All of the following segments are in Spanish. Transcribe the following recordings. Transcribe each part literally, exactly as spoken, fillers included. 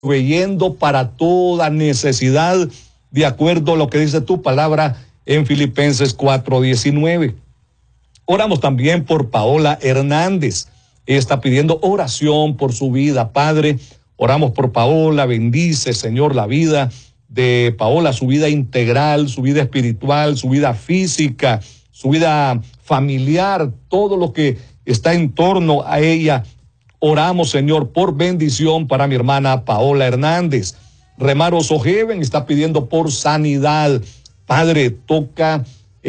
proveyendo para toda necesidad, de acuerdo a lo que dice tu palabra en Filipenses cuatro diecinueve. Oramos también por Paola Hernández. Ella está pidiendo oración por su vida, Padre. Oramos por Paola, bendice, Señor, la vida de Paola, su vida integral, su vida espiritual, su vida física, su vida familiar, todo lo que está en torno a ella. Oramos, Señor, por bendición para mi hermana Paola Hernández. Remaro Sojeven está pidiendo por sanidad. Padre, toca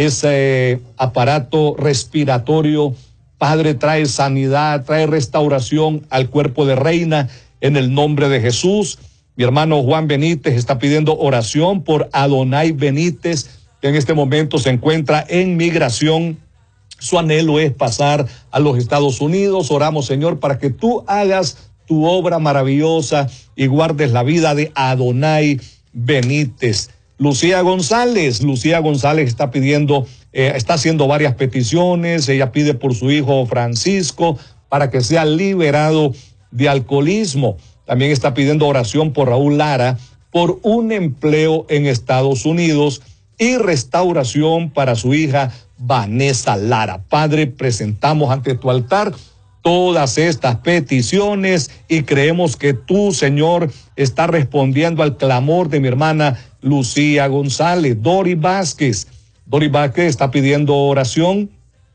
ese aparato respiratorio. Padre, trae sanidad, trae restauración al cuerpo de Reina en el nombre de Jesús. Mi hermano Juan Benítez está pidiendo oración por Adonai Benítez, que en este momento se encuentra en migración. Su anhelo es pasar a los Estados Unidos. Oramos, Señor, para que tú hagas tu obra maravillosa y guardes la vida de Adonai Benítez. Lucía González, Lucía González está pidiendo, eh, está haciendo varias peticiones. Ella pide por su hijo Francisco para que sea liberado de alcoholismo. También está pidiendo oración por Raúl Lara, por un empleo en Estados Unidos y restauración para su hija Vanessa Lara. Padre, presentamos ante tu altar todas estas peticiones y creemos que tú, Señor, estás respondiendo al clamor de mi hermana Lucía González. Dori Vázquez, Dori Vázquez está pidiendo oración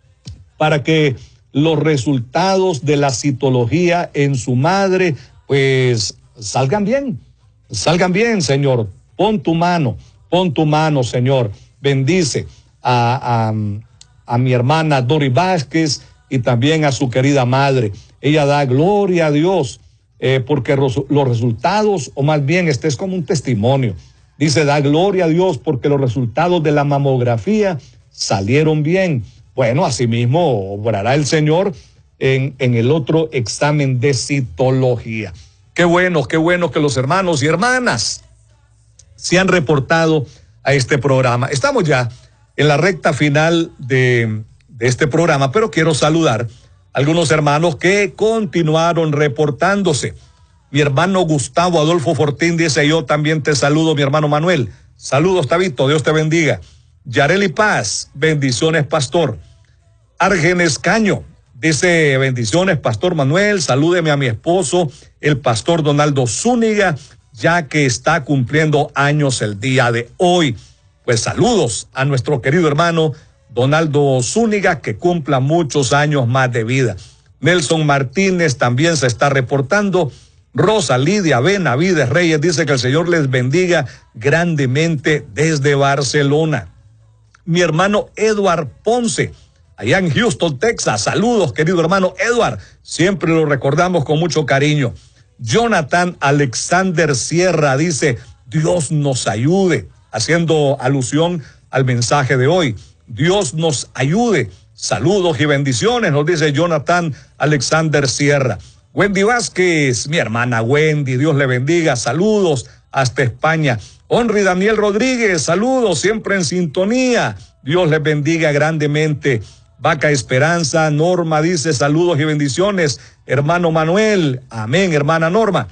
para que los resultados de la citología en su madre, pues, salgan bien, salgan bien, Señor. Pon tu mano, pon tu mano, Señor. Bendice a, a, a mi hermana Dori Vázquez y también a su querida madre. Ella da gloria a Dios eh, porque los, los resultados, o más bien este es como un testimonio. Dice, da gloria a Dios porque los resultados de la mamografía salieron bien. Bueno, asimismo obrará el Señor en, en el otro examen de citología. Qué bueno, qué bueno que los hermanos y hermanas se han reportado a este programa. Estamos ya en la recta final de, de este programa, pero quiero saludar a algunos hermanos que continuaron reportándose. Mi hermano Gustavo Adolfo Fortín dice, yo también te saludo, mi hermano Manuel. Saludos, Tabito, Dios te bendiga. Yareli Paz, bendiciones, pastor. Argenes Caño dice, bendiciones, pastor Manuel, salúdeme a mi esposo, el pastor Donaldo Zúñiga, ya que está cumpliendo años el día de hoy. Pues saludos a nuestro querido hermano Donaldo Zúñiga, que cumpla muchos años más de vida. Nelson Martínez también se está reportando. Rosa Lidia Benavides Reyes dice que el Señor les bendiga grandemente desde Barcelona. Mi hermano Edward Ponce, allá en Houston, Texas. Saludos, querido hermano Edward. Siempre lo recordamos con mucho cariño. Jonathan Alexander Sierra dice, Dios nos ayude, haciendo alusión al mensaje de hoy. Dios nos ayude. Saludos y bendiciones, nos dice Jonathan Alexander Sierra. Wendy Vázquez, mi hermana Wendy, Dios le bendiga. Saludos hasta España. Henry Daniel Rodríguez, saludos, siempre en sintonía. Dios les bendiga grandemente. Vaca Esperanza, Norma dice, saludos y bendiciones. Hermano Manuel, amén, hermana Norma.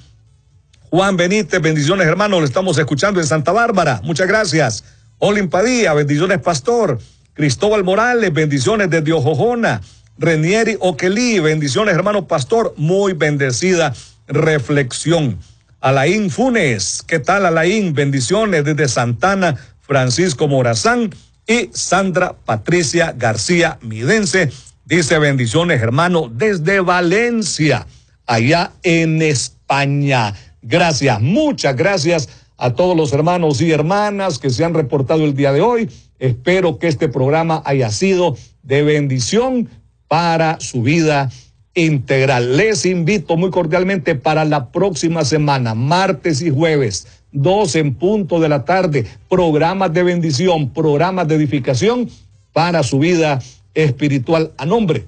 Juan Benítez, bendiciones, hermano, lo estamos escuchando en Santa Bárbara. Muchas gracias. Olin Padilla, bendiciones, pastor. Cristóbal Morales, bendiciones desde Ojojona. Renieri Oquelí, bendiciones, hermano pastor, muy bendecida reflexión. Alain Funes, ¿qué tal, Alain? Bendiciones desde Santana, Francisco Morazán. Y Sandra Patricia García Midense dice, bendiciones, hermano, desde Valencia, allá en España. Gracias, muchas gracias a todos los hermanos y hermanas que se han reportado el día de hoy. Espero que este programa haya sido de bendición para su vida integral. Les invito muy cordialmente para la próxima semana, martes y jueves, dos en punto de la tarde, programas de bendición, programas de edificación para su vida espiritual, a nombre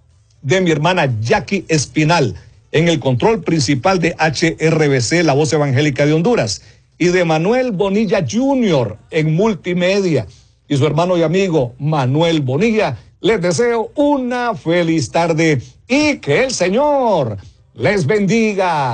de mi hermana Jackie Espinal, en el control principal de H R B C, la voz evangélica de Honduras, y de Manuel Bonilla junior en multimedia, y su hermano y amigo Manuel Bonilla. Les deseo una feliz tarde y que el Señor les bendiga.